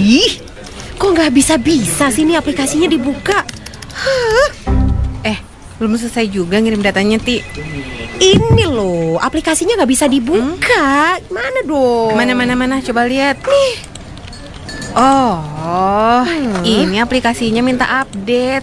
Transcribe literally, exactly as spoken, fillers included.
Ih, kok nggak bisa-bisa sih nih aplikasinya dibuka? Hah? Eh, belum selesai juga ngirim datanya, Ti. Ini loh, aplikasinya nggak bisa dibuka. Mana dong? Mana, mana, mana, coba lihat. Nih. Oh, Hmm. ini aplikasinya minta update.